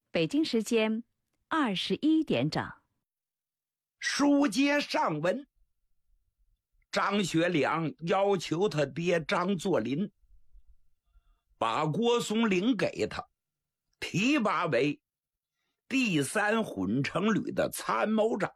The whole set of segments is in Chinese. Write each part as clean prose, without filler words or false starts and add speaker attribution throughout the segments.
Speaker 1: 北京时间21点整。
Speaker 2: 书接上文，张学良要求他爹张作霖把郭松龄给他，提拔为第3混成旅的参谋长。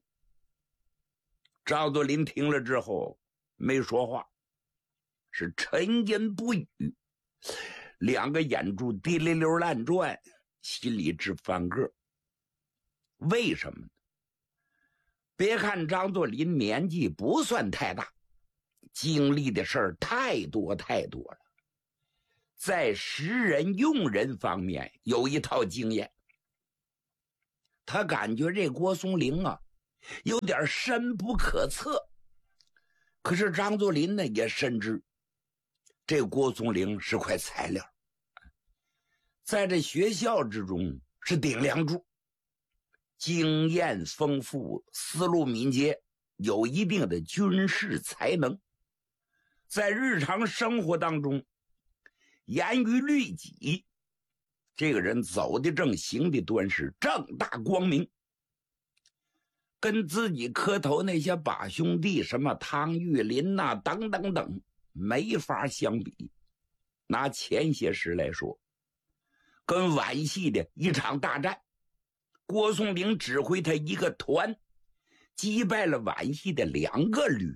Speaker 2: 张作霖听了之后没说话，是沉吟不语，两个眼珠滴溜溜乱转，心里直翻个。为什么呢？别看张作霖年纪不算太大，经历的事儿太多了，在识人用人方面有一套经验。他感觉这郭松龄啊有点深不可测，可是张作霖呢也深知这郭松龄是块材料，在这学校之中是顶梁柱，经验丰富，思路敏捷，有一定的军事才能，在日常生活当中严于律己，这个人走的正，行的端，是正大光明，跟自己磕头那些把兄弟什么汤玉麟呐等等等没法相比。拿前些时来说，跟皖系的一场大战，郭松龄指挥他一个团击败了皖系的2个旅，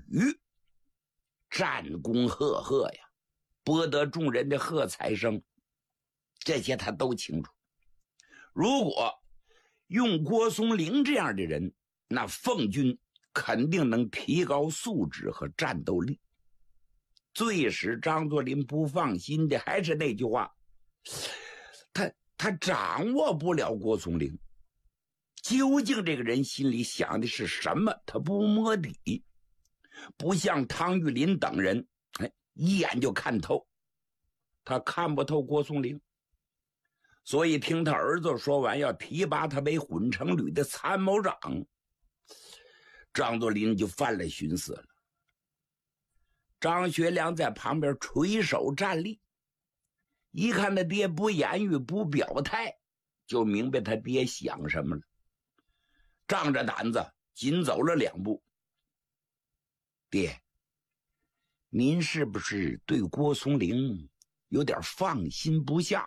Speaker 2: 战功赫赫呀，博得众人的喝彩声，这些他都清楚。如果用郭松龄这样的人，那奉军肯定能提高素质和战斗力。最使张作霖不放心的还是那句话，他掌握不了郭松龄，究竟这个人心里想的是什么，他不摸底，不像汤玉麟等人一眼就看透，他看不透郭松龄。所以听他儿子说完要提拔他为混成旅的参谋长，张作霖就犯了寻思了。张学良在旁边垂手站立，一看他爹不言语不表态，就明白他爹想什么了，仗着胆子紧走了2步。爹，您是不是对郭松龄有点放心不下？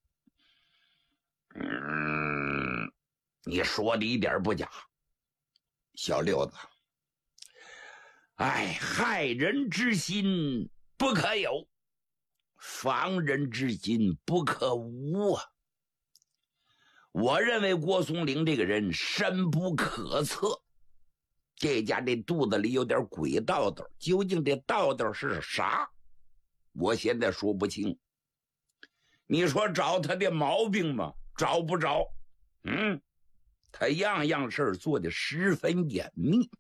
Speaker 2: 你说的一点不假，小六子，害人之心不可有，防人之心不可无啊。我认为郭松龄这个人深不可测，这家这肚子里有点鬼道道，究竟这道道是啥，我现在说不清。你说找他的毛病吗？找不着。他样样事做得十分严密。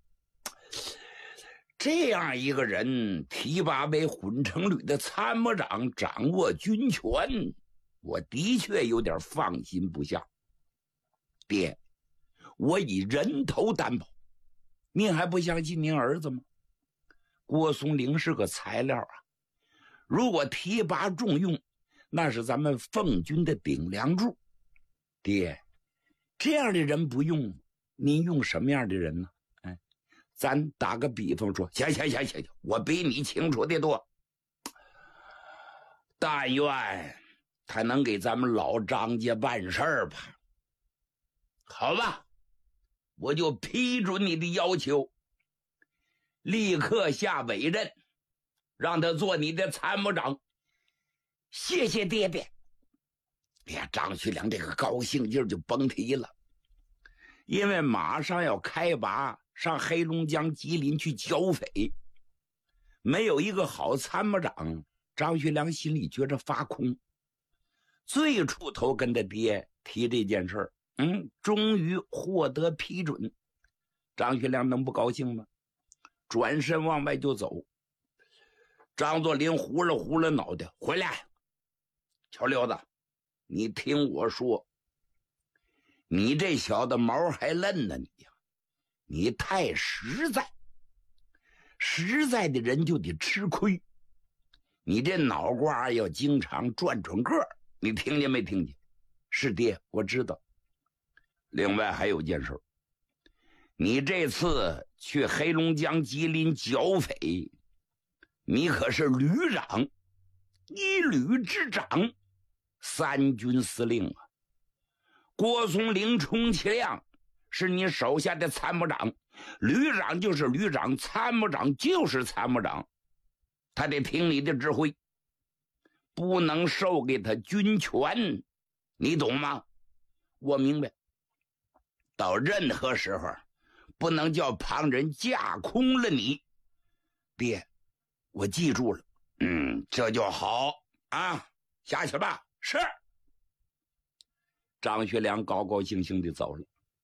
Speaker 2: 这样一个人提拔为混成旅的参谋长，掌握军权，我的确有点放心不下。爹，我以人头担保，您还不相信您儿子吗？郭松龄是个材料啊，如果提拔重用，那是咱们奉军的顶梁柱。爹，这样的人不用，您用什么样的人呢？咱打个比方说，行，我比你清楚的多。但愿他能给咱们老张家办事儿吧。好吧，我就批准你的要求，立刻下委任，让他做你的参谋长。谢谢爹爹。哎呀，张学良这个高兴劲儿就甭提了，因为马上要开拔上黑龙江吉林去剿匪，没有一个好参谋长，张学良心里觉着发空。最出头跟他爹提这件事儿，终于获得批准，张学良能不高兴吗？转身往外就走。张作霖糊了脑袋，回来，小六子，你听我说，你这小子毛还嫩呢，你太实在，实在的人就得吃亏，你这脑瓜要经常转个，你听见没听见？ 是爹，我知道。另外还有件事，你这次去黑龙江吉林剿匪，你可是旅长，一旅之长，3军司令啊。郭松龄充其量是你手下的参谋长，旅长就是旅长，参谋长就是参谋长，他得听你的指挥，不能授给他军权，你懂吗？我明白。到任何时候不能叫旁人架空了你。爹，我记住了。这就好啊，下去吧。是。张学良高高兴兴地走了。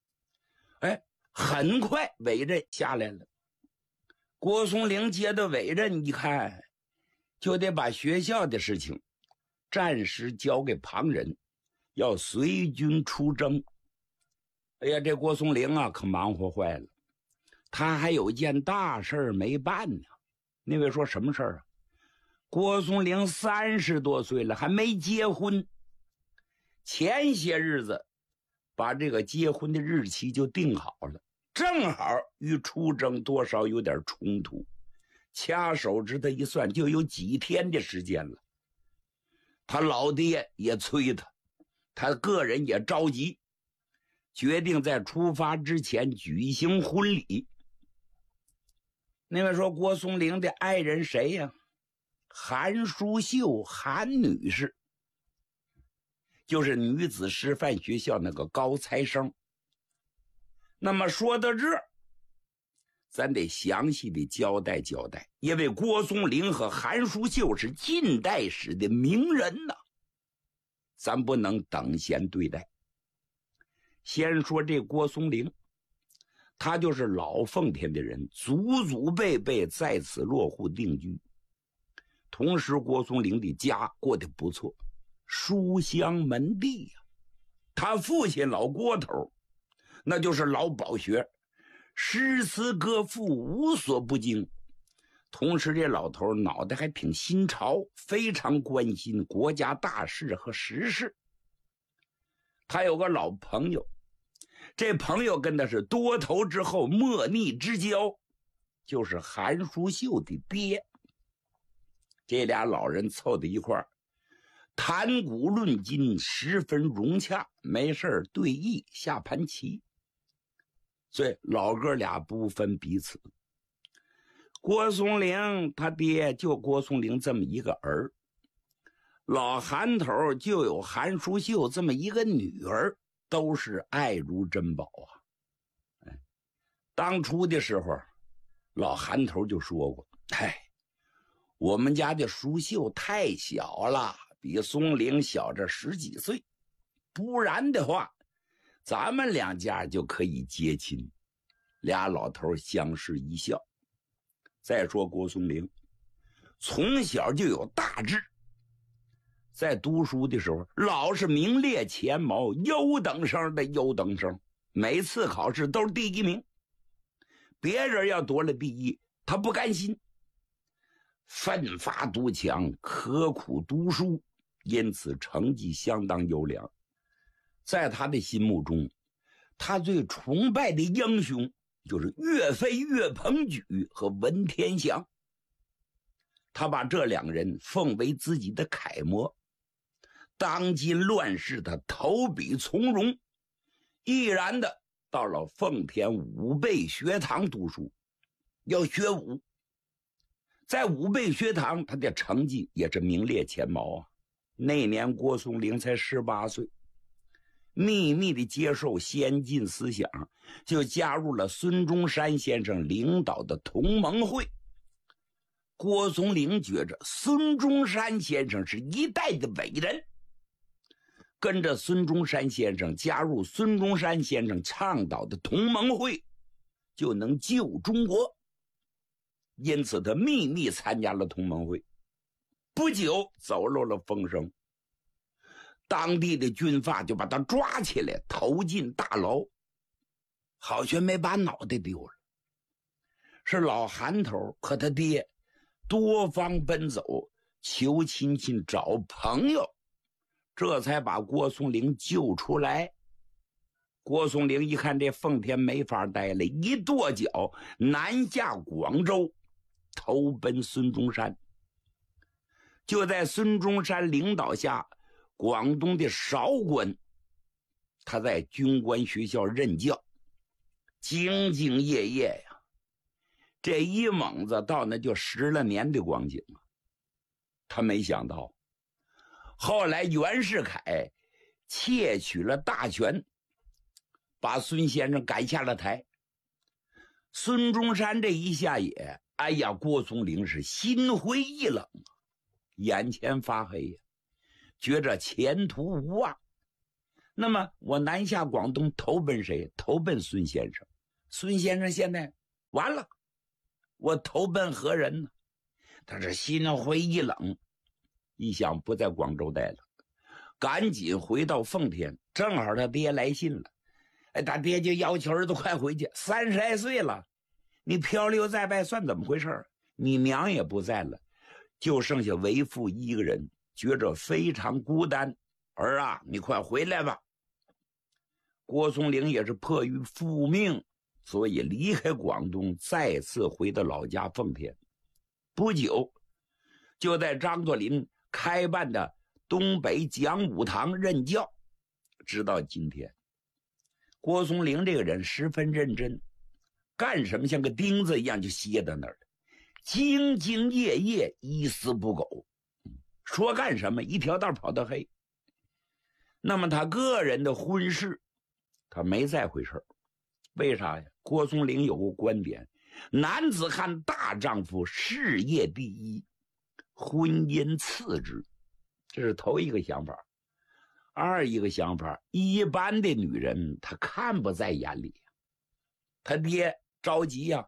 Speaker 2: 很快委任下来了。郭松龄接的委任，一看就得把学校的事情暂时交给旁人，要随军出征。哎呀，这郭松龄啊，可忙活坏了。他还有件大事没办呢。那位说什么事啊？郭松龄30多岁了，还没结婚。前些日子把这个结婚的日期就定好了，正好与出征多少有点冲突，掐手指头一算，就有几天的时间了。他老爹也催他，他个人也着急，决定在出发之前举行婚礼。那位说郭松龄的爱人谁呀？韩淑秀，韩女士，就是女子师范学校那个高材生。那么说到这儿，咱得详细的交代交代，因为郭松龄和韩淑秀是近代史的名人呐，咱不能等闲对待。先说这郭松龄，他就是老奉天的人，祖祖辈辈在此落户定居。同时郭松龄的家过得不错，书香门第呀。他父亲老郭头那就是老饱学，诗词歌赋无所不精。同时这老头脑袋还挺新潮，非常关心国家大事和时事。他有个老朋友，这朋友跟他是多头之后莫逆之交，就是韩淑秀的爹。这俩老人凑在一块儿谈古论今，十分融洽，没事对弈下盘棋，所以老哥俩不分彼此。郭松龄他爹就郭松龄这么一个儿，老韩头就有韩淑秀这么一个女儿，都是爱如珍宝啊。当初的时候老韩头就说过，我们家的淑秀太小了，比松龄小着10几岁，不然的话咱们两家就可以结亲。俩老头相视一笑。再说郭松龄从小就有大志，在读书的时候老是名列前茅，优等生的优等生，每次考试都是第1名。别人要夺了第1，他不甘心，奋发图强，刻苦读书，因此成绩相当优良。在他的心目中，他最崇拜的英雄就是岳飞、岳鹏举和文天祥。他把这2人奉为自己的楷模，当今乱世他投笔从戎，毅然的到了奉天武备学堂读书，要学武。在武备学堂他的成绩也是名列前茅啊。那年郭松龄才18岁，秘密的接受先进思想，就加入了孙中山先生领导的同盟会。郭松龄觉着孙中山先生是一代的伟人，跟着孙中山先生加入孙中山先生倡导的同盟会，就能救中国。因此他秘密参加了同盟会，不久走漏了风声，当地的军阀就把他抓起来投进大牢，好像没把脑袋丢了。是老韩头和他爹多方奔走，求亲戚找朋友， 这才把郭松龄救出来。郭松龄一看这奉天没法待了，一跺脚南下广州，投奔孙中山。就在孙中山领导下，广东的韶关，他在军官学校任教，兢兢业业呀，这一猛子到那就10来年的光景啊。他没想到后来袁世凯窃取了大权，把孙先生赶下了台。孙中山这一下野，哎呀，郭松龄是心灰意冷，眼前发黑呀，觉着前途无望。那么我南下广东投奔谁？投奔孙先生。孙先生现在完了，我投奔何人呢？他是心灰意冷，一想不在广州待了，赶紧回到奉天。正好他爹来信了，他爹就要求儿子快回去，30来岁了，你漂流在外算怎么回事？你娘也不在了，就剩下为父一个人，觉着非常孤单。儿啊，你快回来吧。郭松龄也是迫于父命，所以离开广东，再次回到老家奉天。不久，就在张作霖开办的东北讲武堂任教。直到今天，郭松龄这个人十分认真，干什么像个钉子一样就歇在那儿了，兢兢业业，一丝不苟，说干什么一条道跑到黑。那么他个人的婚事他没再回事，为啥呀？郭松龄有个观点，男子汉大丈夫事业第一，婚姻次之，这是头一个想法。二一个想法，一般的女人她看不在眼里，他爹着急呀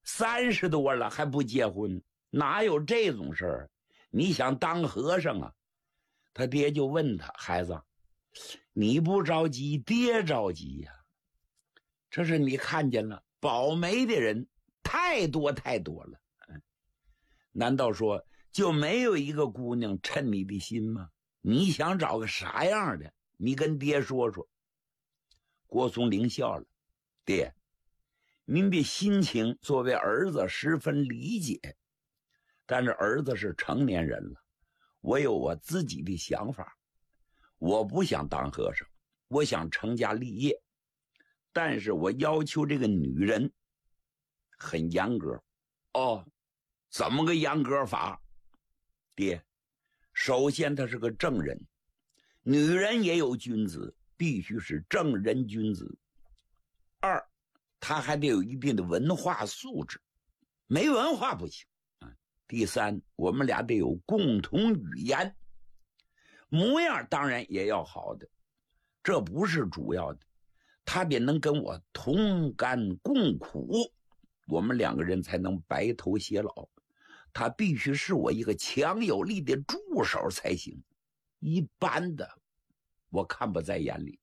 Speaker 2: ，30多了还不结婚，哪有这种事儿？你想当和尚啊？他爹就问他，孩子，你不着急，爹着急呀。这是你看见了，保媒的人太多太多了，难道说就没有一个姑娘称你的心吗？你想找个啥样的？你跟爹说说。郭松龄笑了，爹，您的心情作为儿子十分理解，但是儿子是成年人了，我有我自己的想法。我不想当和尚，我想成家立业，但是我要求这个女人很严格。哦，怎么个严格法？爹，首先她是个正人，女人也有君子，必须是正人君子。二，她还得有一定的文化素质，没文化不行。第三，我们俩得有共同语言，模样当然也要好的，这不是主要的，她得能跟我同甘共苦，我们2个人才能白头偕老。他必须是我一个强有力的助手才行，一般的我看不在眼里。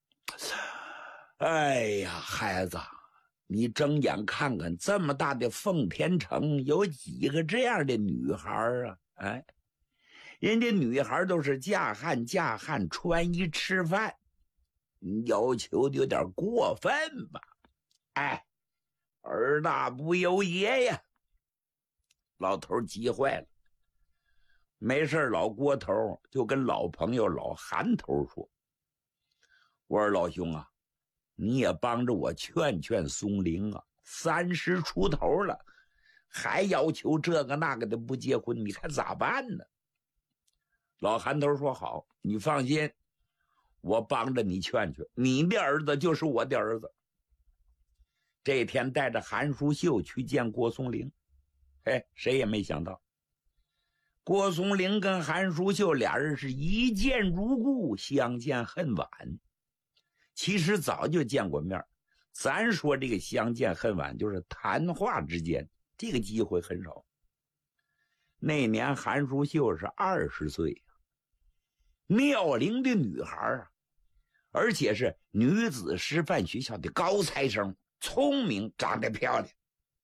Speaker 2: 哎呀，孩子，你睁眼看看，这么大的奉天城有几个这样的女孩啊？哎，人家女孩都是嫁汉穿衣吃饭，要求的有点过分吧？哎，儿大不由爷呀！老头急坏了，没事，老郭头就跟老朋友老韩头说，我说老兄啊，你也帮着我劝劝松龄啊，30出头了还要求这个那个的不结婚，你看咋办呢？老韩头说好，你放心，我帮着你劝劝，你的儿子就是我的儿子。这天带着韩淑秀去见郭松龄，谁也没想到，郭松龄跟韩淑秀俩人是一见如故，相见恨晚。其实早就见过面，咱说这个相见恨晚就是谈话之间，这个机会很少。那年韩淑秀是20岁，妙龄的女孩啊，而且是女子师范学校的高材生，聪明，长得漂亮。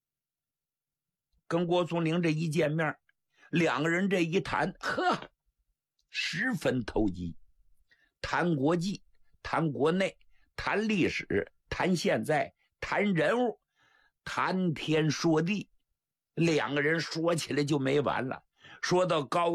Speaker 2: 跟郭松龄这一见面，2个人这一谈，呵，十分投机。 谈国际，谈国内，谈历史，谈现在，谈人物，谈天说地，两个人说起来就没完了。说到高